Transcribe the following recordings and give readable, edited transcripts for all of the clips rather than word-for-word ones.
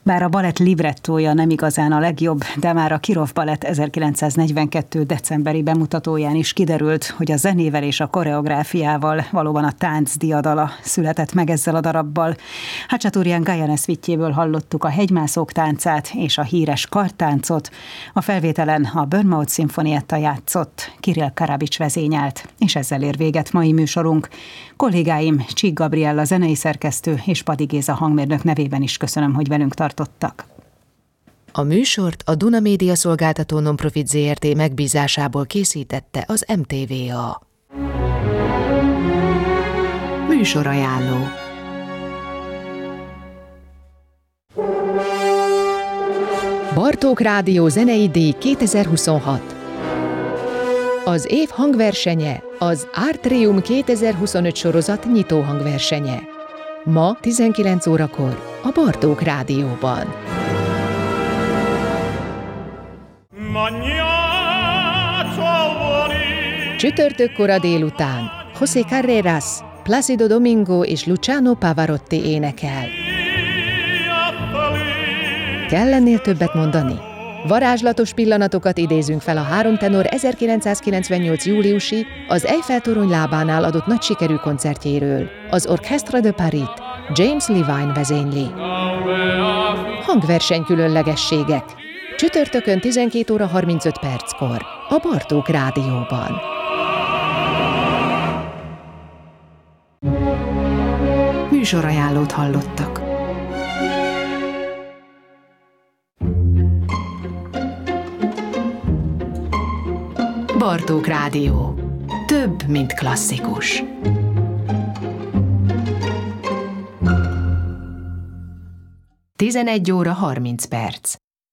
Bár a balett librettója nem igazán a legjobb, de már a Kirov Balett 1942. decemberi bemutatóján is kiderült, hogy a zenével és a koreográfiával valóban a tánc diadala született meg ezzel a darabbal. Hachaturian Gajanesvitjéből hallottuk a hegymászók táncát és a híres kartáncot. A felvételen a Bournemouth Szimfonietta játszott, Kirill Karabics vezényelt, és ezzel ér véget mai műsorunk. Kollégáim Csík Gabriella zenei szerkesztő és Padi Géza hangmérnök nevében is köszönöm, hogy velünk tartottak. A műsort a Duna Média Szolgáltató Nonprofit Zrt. Megbízásából készítette az MTVA. Műsorajánló. Bartók Rádió zenei díj 2026. Az év hangversenye az Artrium 2025 sorozat nyitó hangversenye. Ma 19 órakor a Bartók Rádióban. Csütörtök kora délután José Carreras, Plácido Domingo és Luciano Pavarotti énekel. Kell ennél többet mondani? Varázslatos pillanatokat idézünk fel a három tenor 1998. júliusi, az Eiffel-torony lábánál adott nagy sikerű koncertjéről. Az Orchestre de Paris James Levine vezényli. Hangverseny különlegességek. Csütörtökön 12 óra 35 perckor a Bartók Rádióban. Műsorajánlót hallottak. Bartók Rádió. Több, mint klasszikus. Tizenegy óra 30 perc.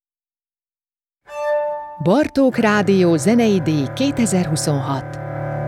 Bartók Rádió zenei díj 2026.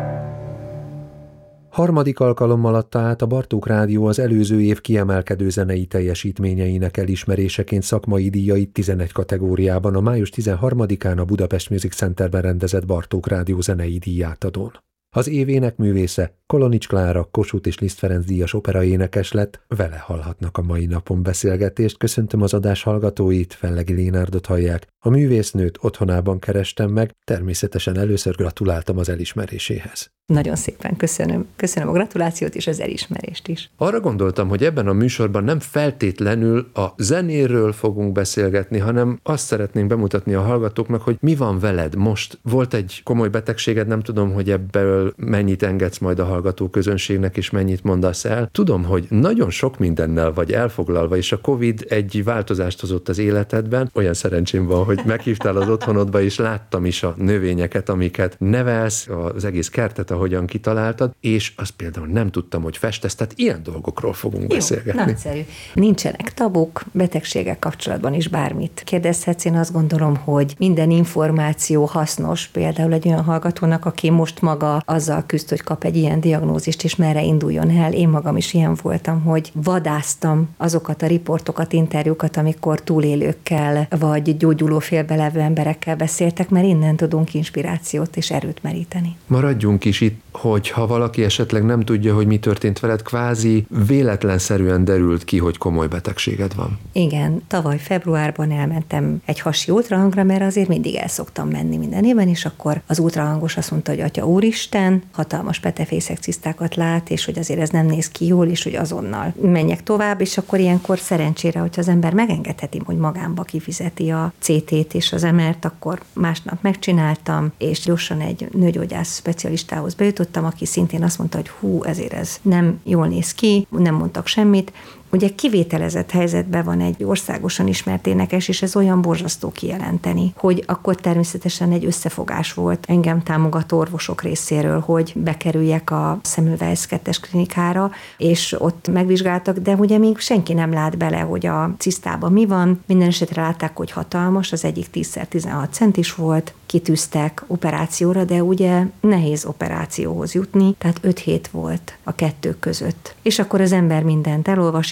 Harmadik alkalommal adta át a Bartók Rádió az előző év kiemelkedő zenei teljesítményeinek elismeréseként szakmai díjait 11 kategóriában a május 13-án a Budapest Music Centerben rendezett Bartók Rádió zenei díjátadón. Az év énekművésze Kolonics Klára, Kossuth és Liszt Ferenc díjas operaénekes lett, vele hallhatnak a mai napon beszélgetést. Köszöntöm az adás hallgatóit, Fellegi Lénárdot hallják. A művésznőt otthonában kerestem meg, természetesen először gratuláltam az elismeréséhez. Nagyon szépen köszönöm. Köszönöm a gratulációt és az elismerést is. Arra gondoltam, hogy ebben a műsorban nem feltétlenül a zenéről fogunk beszélgetni, hanem azt szeretnénk bemutatni a hallgatóknak, hogy mi van veled most. Volt egy komoly betegséged, nem tudom, hogy ebből mennyit engedsz majd a hallgató közönségnek, és mennyit mondasz el. Tudom, hogy nagyon sok mindennel vagy elfoglalva, és a Covid egy változást hozott az életedben. Olyan szerencsém van, hogy meghívtál az otthonodba, és láttam is a növényeket, amiket nevelsz, az egész kertet, ahogyan kitaláltad, és azt például nem tudtam, hogy festesz, tehát ilyen dolgokról fogunk beszélgetni. Nagyszerű. Nincsenek tabuk, betegségek kapcsolatban is bármit kérdezhetsz. Én azt gondolom, hogy minden információ hasznos, például egy olyan hallgatónak, aki most maga azzal küzd, hogy kap egy ilyen diagnózist, és merre induljon el. Én magam is ilyen voltam, hogy vadásztam azokat a riportokat, interjúkat, amikor túlélőkkel, vagy gyógyuló félbelevő emberekkel beszéltek, mert innen tudunk inspirációt és erőt meríteni. Maradjunk is itt, hogyha valaki esetleg nem tudja, hogy mi történt veled, kvázi véletlenszerűen derült ki, hogy komoly betegséged van. Igen, tavaly februárban elmentem egy hasi ultrahangra, mert azért mindig el szoktam menni minden évben, és akkor az ultrahangos azt mondta, hogy Atya Úristen, hatalmas petefészek cisztákat lát, és hogy azért ez nem néz ki jól, és hogy azonnal menjek tovább, és akkor ilyenkor szerencsére, hogyha az ember megengedheti, hogy magánba kifizeti a CT-t és az MR-t, akkor másnap megcsináltam, és gyorsan egy nőgyógyász specialistához bejutottam, aki szintén azt mondta, hogy ezért ez nem jól néz ki, nem mondtak semmit. Ugye kivételezett helyzetben van egy országosan ismert énekes, és ez olyan borzasztó kijelenteni, hogy akkor természetesen egy összefogás volt engem támogató orvosok részéről, hogy bekerüljek a Semmelweis 2-es klinikára, és ott megvizsgáltak, de ugye még senki nem lát bele, hogy a cisztában mi van. Minden esetre látták, hogy hatalmas, az egyik 10x16 centis volt, kitűztek operációra, de ugye nehéz operációhoz jutni, tehát 5 hét volt a kettő között. És akkor az ember mindent elolvas, és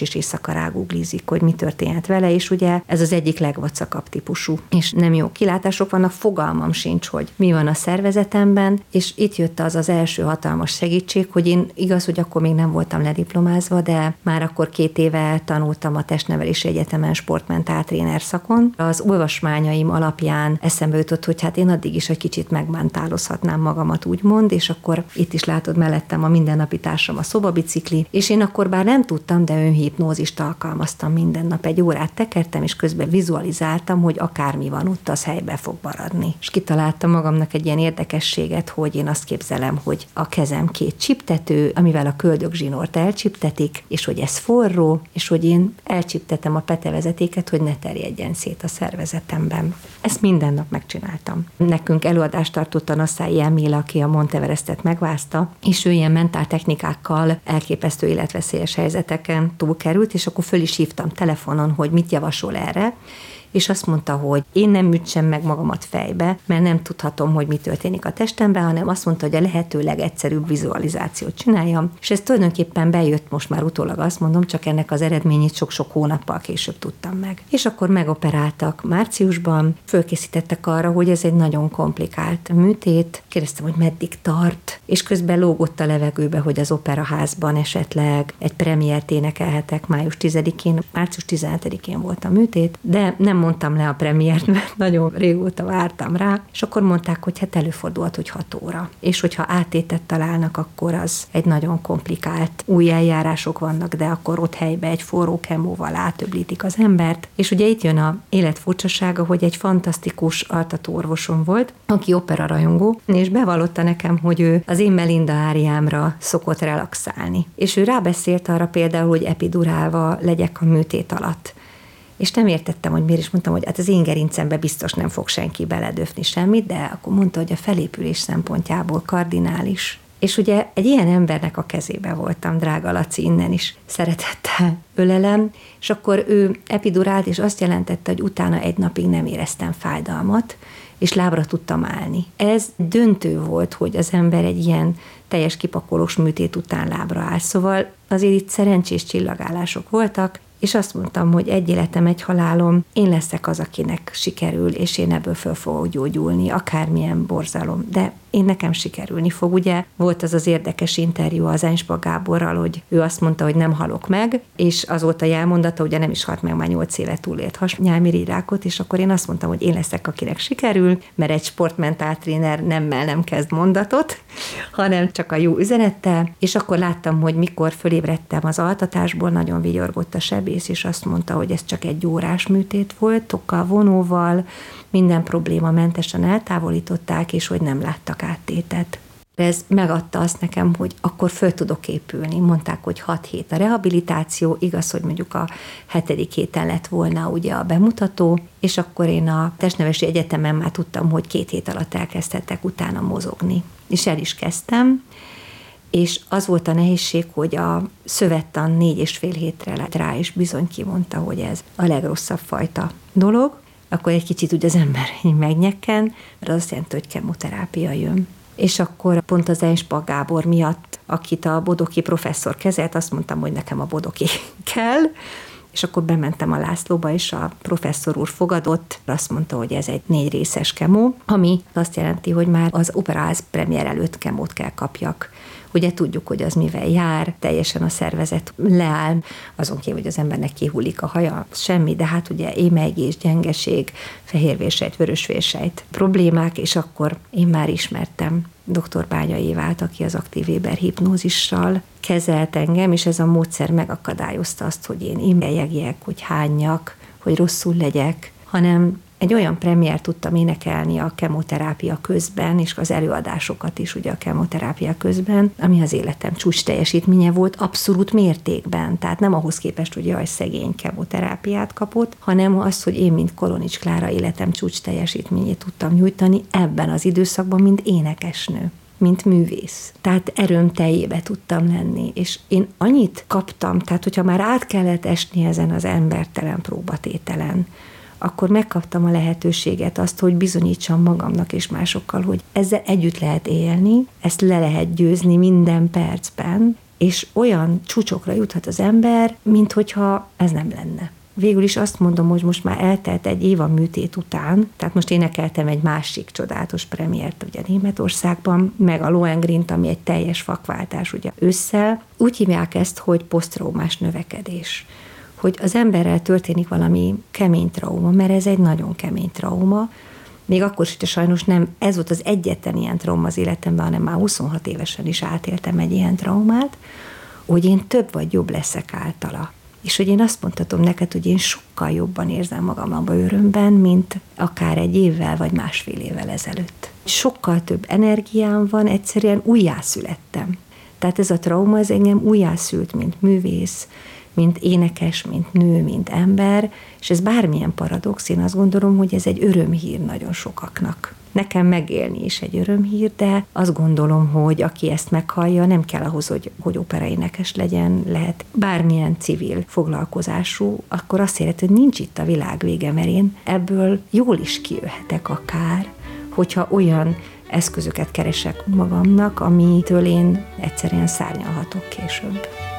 egész éjszaka rágooglizik, hogy mi történhet vele, és ugye ez az egyik legvacakabb típusú, és nem jó kilátások vannak, fogalmam sincs, hogy mi van a szervezetemben, és itt jött az első hatalmas segítség, hogy én igaz, hogy akkor még nem voltam lediplomázva, de már akkor 2 éve tanultam a Testnevelési Egyetemen sportmentáltréner szakon. Az olvasmányaim alapján eszembe jutott, hogy hát én addig is egy kicsit megmentálozhatnám magamat, úgymond, és akkor itt is látod mellettem a mindennapi társam, a szobabicikli, és én akkor bár nem tudtam, de önhipnózist alkalmaztam minden nap, 1 órát tekertem, és közben vizualizáltam, hogy akármi van ott, az helybe fog maradni. És kitaláltam magamnak egy ilyen érdekességet, hogy én azt képzelem, hogy a kezem 2 csiptető, amivel a köldögzsinort elcsiptetik, és hogy ez forró, és hogy én elcsiptetem a petevezetéket, hogy ne terjedjen szét a szervezetemben. Ezt minden nap megcsináltam. Nekünk előadást tartott a Nassai Emil, aki a Monteverestet megvázta, és ő ilyen mentáltechnikákkal elképesztő életveszélyes helyzeteken túlkerült, és akkor föl is hívtam telefonon, hogy mit javasol erre, és azt mondta, hogy én nem ütsem meg magamat fejbe, mert nem tudhatom, hogy mi történik a testemben, hanem azt mondta, hogy a lehető legegyszerűbb vizualizációt csináljam, és ez tulajdonképpen bejött, most már utólag azt mondom, csak ennek az eredményét sok-sok hónappal később tudtam meg. És akkor megoperáltak márciusban, fölkészítettek arra, hogy ez egy nagyon komplikált műtét, kérdeztem, hogy meddig tart, és közben lógott a levegőbe, hogy az operaházban esetleg egy premiért énekelhetek május 10-én, március 17-én volt a műtét, de nem mondtam le a premiért, mert nagyon régóta vártam rá, és akkor mondták, hogy hát előfordulhat, hogy 6 óra. És hogyha átétet találnak, akkor az egy nagyon komplikált, új eljárások vannak, de akkor ott helybe egy forró kemóval átöblítik az embert. És ugye itt jön a élet furcsasága, hogy egy fantasztikus altatóorvosom volt, aki operarajongó, és bevallotta nekem, hogy ő az én Melinda áriámra szokott relaxálni. És ő rábeszélt arra például, hogy epidurálva legyek a műtét alatt. És nem értettem, hogy miért is mondtam, hogy hát az én gerincembe biztos nem fog senki beledöfni semmit, de akkor mondta, hogy a felépülés szempontjából kardinális. És ugye egy ilyen embernek a kezébe voltam, drága Laci, innen is szeretettel ölelem, és akkor ő epidurált, és azt jelentette, hogy utána 1 napig nem éreztem fájdalmat, és lábra tudtam állni. Ez döntő volt, hogy az ember egy ilyen teljes kipakolós műtét után lábra áll. Szóval azért itt szerencsés csillagállások voltak, és azt mondtam, hogy egy életem, egy halálom, én leszek az, akinek sikerül, és én ebből föl fogok gyógyulni, akármilyen borzalom, de én nekem sikerülni fog. Ugye volt az érdekes interjú az Einsbach Gáborral, hogy ő azt mondta, hogy nem halok meg, és az volt a jelmondata, ugye nem is halt meg, már 8 éve túlélt hasnyálmirigyrákot, és akkor én azt mondtam, hogy én leszek, akinek sikerül, mert egy sportmentáltréner nem kezd mondatot, hanem csak a jó üzenettel, és akkor láttam, hogy mikor fölébredtem az altatásból, nagyon vigyorgott a sebész, és azt mondta, hogy ez csak 1 órás műtét volt, tokkal, vonóval, minden probléma mentesen eltávolították, és hogy nem láttak áttétet. Ez megadta azt nekem, hogy akkor föl tudok épülni. Mondták, hogy 6 hét a rehabilitáció, igaz, hogy mondjuk a 7. héten lett volna ugye a bemutató, és akkor én a Testnevelési Egyetemen már tudtam, hogy 2 hét alatt elkezdhettek utána mozogni. És el is kezdtem, és az volt a nehézség, hogy a szövettan 4,5 hétre lett rá, és bizony kimondta, hogy ez a legrosszabb fajta dolog. Akkor egy kicsit úgy az ember megnyekken, mert az azt jelenti, hogy kemoterápia jön. És akkor pont az Einsbach Gábor miatt, akit a Bodoki professzor kezelt, azt mondtam, hogy nekem a Bodoki kell, és akkor bementem a Lászlóba, és a professzor úr fogadott, azt mondta, hogy ez egy 4 részes kemó, ami azt jelenti, hogy már az operaház premier előtt kemót kell kapjak. Ugye tudjuk, hogy az mivel jár, teljesen a szervezet leáll, azon kívül, hogy az embernek kihullik a haja, semmi, de hát ugye émelygés, gyengeség, fehérvérsejt, vörösvérsejt problémák, és akkor én már ismertem dr. Bányai Évát, aki az aktív Weber hipnózissal kezelt engem, és ez a módszer megakadályozta azt, hogy én émeljegjek, hogy hánjak, hogy rosszul legyek, hanem egy olyan premiért tudtam énekelni a kemoterápia közben, és az előadásokat is ugye a kemoterápia közben, ami az életem csúcs teljesítménye volt abszolút mértékben. Tehát nem ahhoz képest, hogy jaj, szegény kemoterápiát kapott, hanem az, hogy én, mint Kolonics Klára életem csúcs teljesítményét tudtam nyújtani ebben az időszakban, mint énekesnő, mint művész. Tehát erőm teljébe tudtam lenni, és én annyit kaptam, tehát hogyha már át kellett esni ezen az embertelen próbatételen, akkor megkaptam a lehetőséget azt, hogy bizonyítsam magamnak és másokkal, hogy ezzel együtt lehet élni, ezt le lehet győzni minden percben, és olyan csúcsokra juthat az ember, mint hogyha ez nem lenne. Végül is azt mondom, hogy most már eltelt egy év a műtét után, tehát most énekeltem egy másik csodálatos premiért ugye Németországban, meg a Lohengrint, ami egy teljes vakváltás ugye ősszel. Úgy hívják ezt, hogy poszttraumás növekedés. Hogy az emberrel történik valami kemény trauma, mert ez egy nagyon kemény trauma, még akkor is, hogy sajnos nem ez volt az egyetlen ilyen trauma az életemben, hanem már 26 évesen is átéltem egy ilyen traumát, hogy én több vagy jobb leszek általa. És hogy én azt mondhatom neked, hogy én sokkal jobban érzem magam abban örömben, mint akár egy évvel vagy másfél évvel ezelőtt. Sokkal több energiám van, egyszerűen újjászülettem. Tehát ez a trauma, ez engem újjászült, mint művész, mint énekes, mint nő, mint ember, és ez bármilyen paradox, én azt gondolom, hogy ez egy örömhír nagyon sokaknak. Nekem megélni is egy örömhír, de azt gondolom, hogy aki ezt meghallja, nem kell ahhoz, hogy operaénekes legyen, lehet bármilyen civil foglalkozású, akkor azt érhet, hogy nincs itt a világ vége, mert én ebből jól is kijöhetek akár, hogyha olyan eszközöket keresek magamnak, amitől én egyszerűen szárnyalhatok később.